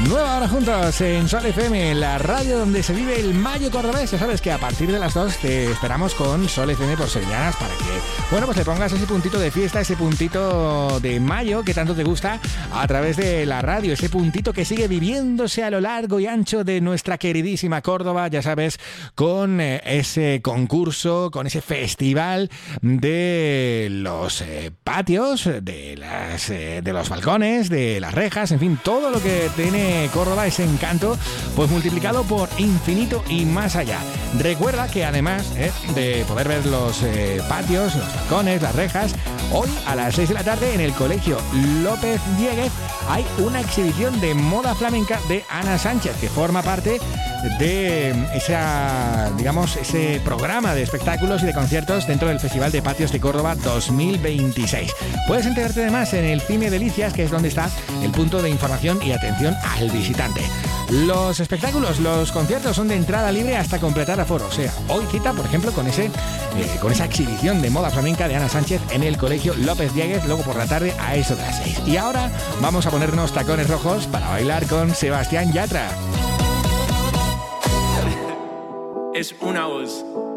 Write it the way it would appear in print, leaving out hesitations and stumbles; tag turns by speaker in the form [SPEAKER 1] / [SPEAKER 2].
[SPEAKER 1] Nueva hora juntos en Sol FM, la radio donde se vive el mayo cordobés. Ya sabes que a partir de las 2 te esperamos con Sol FM por sevillanas para que, bueno, pues le pongas ese puntito de fiesta, ese puntito de mayo que tanto te gusta a través de la radio, ese puntito que sigue viviéndose a lo largo y ancho de nuestra queridísima Córdoba, ya sabes, con ese concurso, con ese festival de los patios, de los balcones, de las rejas, en fin, todo lo que tiene Córdoba, ese encanto, pues multiplicado por infinito y más allá. Recuerda que además de poder ver los patios, los balcones, las rejas, hoy a las 6 de la tarde en el Colegio López Dieguez hay una exhibición de moda flamenca de Ana Sánchez, que forma parte de ese programa de espectáculos y de conciertos dentro del Festival de Patios de Córdoba 2026. Puedes enterarte de más en el Cine Delicias, que es donde está el punto de información y atención al visitante. Los espectáculos, los conciertos son de entrada libre hasta completar aforo. O sea, hoy cita, por ejemplo, con esa exhibición de moda flamenca de Ana Sánchez en el Colegio López Dieguez, luego por la tarde a eso de las 6. Y ahora vamos a ponernos tacones rojos para bailar con Sebastián Yatra.
[SPEAKER 2] Es una voz.